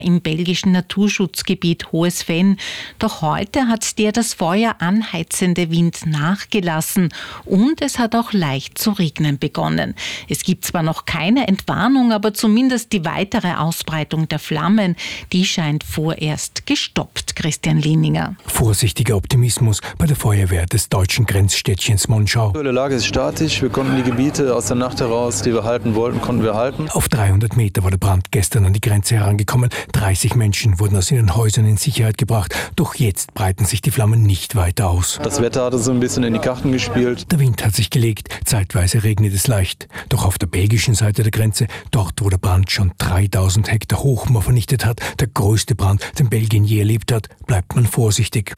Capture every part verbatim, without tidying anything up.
im belgischen Naturschutzgebiet Hohes Venn. Doch heute hat der das Feuer anheizende Wind nachgelassen und es hat auch leicht zu regnen begonnen. Es gibt zwar noch keine Entwarnung, aber zumindest die weitere Ausbreitung der Flammen, die scheint vorerst gestoppt. Christian Lehninger. Vorsichtiger Optimismus bei der Feuerwehr des deutschen Grenzstädtchens Monschau. Die Lage ist statisch. Wir konnten die Gebiete aus der Nacht heraus, die wir halten wollten, konnten wir halten. Auf dreihundert Meter war der Brand gestern an die Grenze herangekommen. dreißig Menschen wurden aus ihren Häusern in Sicherheit gebracht. Doch jetzt breiten sich die Flammen nicht weiter aus. Das Wetter hatte so ein bisschen in die Karten gespielt. Der Wind hat sich gelegt. Zeitweise regnet es leicht. Doch auf der belgischen Seite der Grenze, dort wo der Brand schon dreitausend Hektar Hochmoor vernichtet hat, der größte Brand, den Belgien je erlebt hat, bleibt man vorsichtig.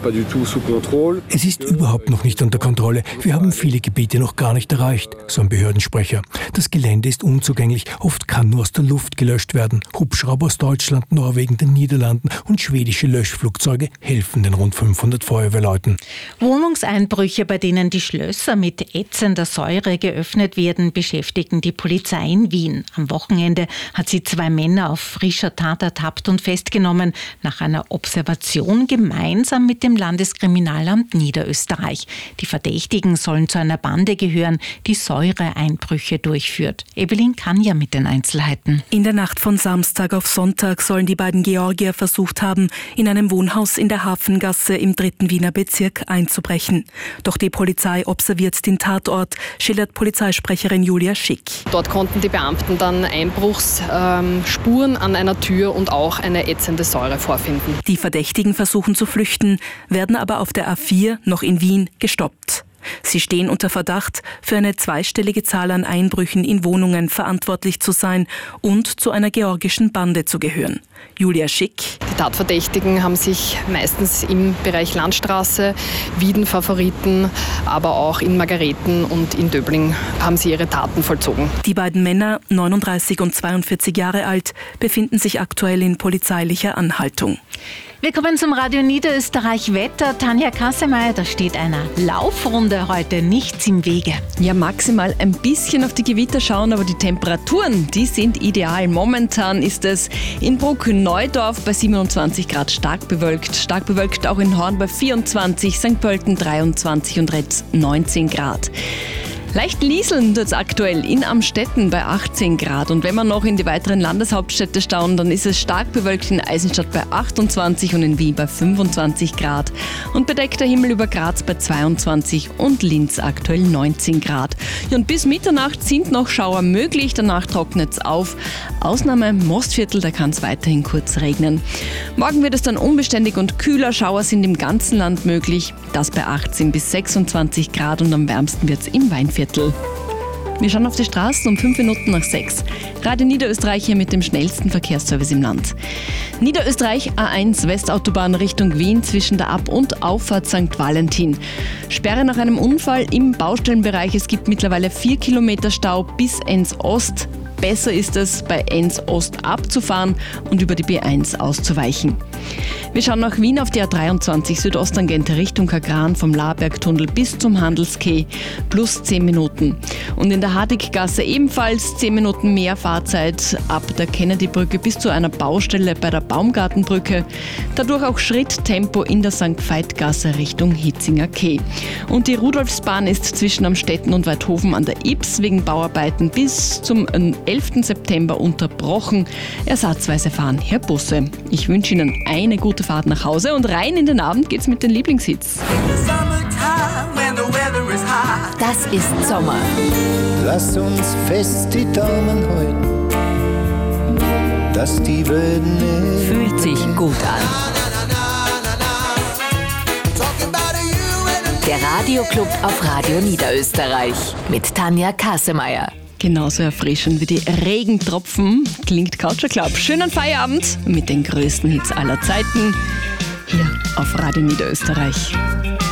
Es ist überhaupt noch nicht unter Kontrolle. Wir haben viele Gebiete noch gar nicht erreicht, so ein Behördensprecher. Das Gelände ist unzugänglich. Oft kann nur aus der Luft gelöscht werden. Hubschrauber aus Deutschland, Norwegen, den Niederlanden und schwedische Löschflugzeuge helfen den rund fünfhundert Feuerwehrleuten. Wohnungseinbrüche, bei denen die Schlösser mit ätzender Säure geöffnet werden, beschäftigen die Polizei in Wien. Am Wochenende hat sie zwei Männer auf frischer Tat ertappt und festgenommen, nach einer Observation gemeinsam mit dem Landeskriminalamt Niederösterreich. Die Verdächtigen sollen zu einer Bande gehören, die Säureeinbrüche durchführt. Evelyn Kanja mit den Einzelheiten. In der Nacht von Samstag auf Sonntag sollen die beiden Georgier versucht haben, in einem Wohnhaus in der Hafengasse im dritten Wiener Bezirk einzubrechen. Doch die Polizei observiert den Tatort, schildert Polizeisprecherin Julia Schick. Dort konnten die Beamten dann Einbruchsspuren an einer Tür und auch eine ätzende Säure vorfinden. Die Verdächtigen versuchen zu flüchten, werden aber auf der A vier noch in Wien gestoppt. Sie stehen unter Verdacht, für eine zweistellige Zahl an Einbrüchen in Wohnungen verantwortlich zu sein und zu einer georgischen Bande zu gehören. Julia Schick. Die Tatverdächtigen haben sich meistens im Bereich Landstraße, Wieden Favoriten, aber auch in Margareten und in Döbling haben sie ihre Taten vollzogen. Die beiden Männer, neununddreißig und zweiundvierzig Jahre alt, befinden sich aktuell in polizeilicher Anhaltung. Wir kommen zum Radio Niederösterreich Wetter. Tanja Kassemeyer, da steht einer Laufrunde heute nichts im Wege. Ja, maximal ein bisschen auf die Gewitter schauen, aber die Temperaturen, die sind ideal. Momentan ist es in Bruck-Neudorf bei siebenundzwanzig Grad stark bewölkt. Stark bewölkt auch in Horn bei vierundzwanzig, Sankt Pölten dreiundzwanzig und Retz neunzehn Grad. Leicht lieseln tut es aktuell in Amstetten bei achtzehn Grad. Und wenn wir noch in die weiteren Landeshauptstädte schauen, dann ist es stark bewölkt in Eisenstadt bei achtundzwanzig und in Wien bei fünfundzwanzig Grad. Und bedeckter Himmel über Graz bei zweiundzwanzig und Linz aktuell neunzehn Grad. Ja, und bis Mitternacht sind noch Schauer möglich, danach trocknet es auf. Ausnahme Mostviertel, da kann es weiterhin kurz regnen. Morgen wird es dann unbeständig und kühler. Schauer sind im ganzen Land möglich. Das bei achtzehn bis sechsundzwanzig Grad und am wärmsten wird es im Weinviertel. Wir schauen auf die Straßen um fünf Minuten nach sechs. Radio Niederösterreich hier mit dem schnellsten Verkehrsservice im Land. Niederösterreich A eins Westautobahn Richtung Wien zwischen der Ab- und Auffahrt Sankt Valentin. Sperre nach einem Unfall im Baustellenbereich. Es gibt mittlerweile vier Kilometer Stau bis Enns Ost. Besser ist es, bei Enns Ost abzufahren und über die B eins auszuweichen. Wir schauen nach Wien auf die A dreiundzwanzig Südosttangente Richtung Kagran vom Labergtunnel bis zum Handelskeh plus zehn Minuten. Und in der Hardiggasse ebenfalls zehn Minuten mehr Fahrzeit ab der Kennedy-Brücke bis zu einer Baustelle bei der Baumgartenbrücke. Dadurch auch Schritttempo in der Sankt Veit-Gasse Richtung Hitzinger Quai. Und die Rudolfsbahn ist zwischen Amstetten und Weidhofen an der Ips wegen Bauarbeiten bis zum elften September unterbrochen. Ersatzweise fahren hier Busse. Ich wünsche Ihnen eine gute Fahrt nach Hause und rein in den Abend geht's mit den Lieblingshits. Das ist Sommer. Lass uns fest die Daumen halten, dass die Wellen nicht Fühlt sich gut an. Der Radioclub auf Radio Niederösterreich mit Tanja Kassemeyer. Genauso erfrischend wie die Regentropfen klingt Coucher Club. Schönen Feierabend mit den größten Hits aller Zeiten hier auf Radio Niederösterreich.